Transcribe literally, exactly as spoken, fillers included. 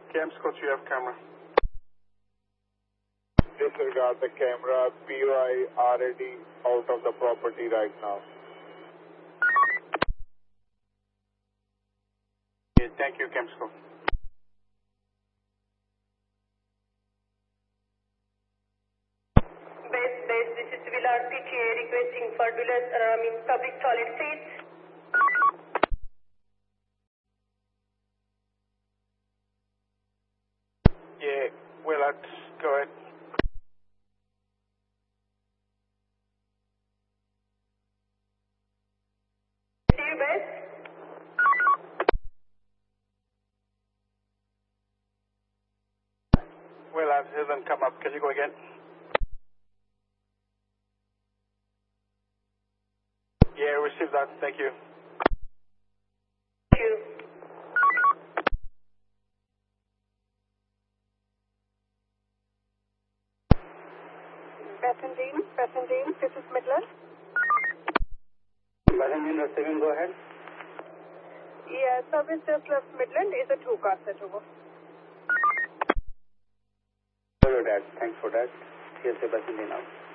Camscott, you have camera. Disregard the camera. P Y already out of the property right now. Okay, thank you, Camscott. Base, base, this is Willard P T A requesting for Willard, uh, I mean public toilet seats. Yeah, Willard, go ahead. See you, base. Willard, hasn't come up. Can you go again? Yeah, receive that. Thank you. Thank you. Passengers, passengers, this is Midland. Passenger receiving, go ahead. Yeah, service just left Midland is a two-car set over. Hello, Dad. Thanks for that. Here's the passenger now.